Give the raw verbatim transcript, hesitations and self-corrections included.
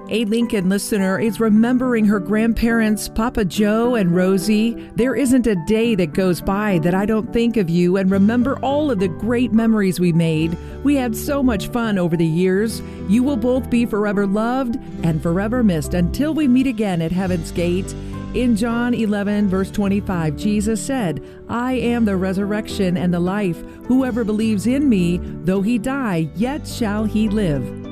A Lincoln listener is remembering her grandparents, Papa Joe and Rosie. There isn't a day that goes by that I don't think of you and remember all of the great memories we made. We had so much fun over the years. You will both be forever loved and forever missed until we meet again at Heaven's Gate. In John eleven, verse twenty-five, Jesus said, I am the resurrection and the life. Whoever believes in me, though he die, yet shall he live.